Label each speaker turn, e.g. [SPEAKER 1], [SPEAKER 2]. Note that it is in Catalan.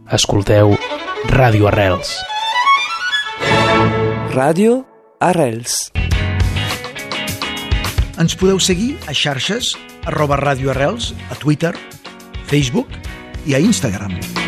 [SPEAKER 1] escolteu Ràdio Arrels.
[SPEAKER 2] Ràdio Arrels.
[SPEAKER 3] Ens podeu seguir a xarxes @Ràdio Arrels, a Twitter, Facebook i a Instagram.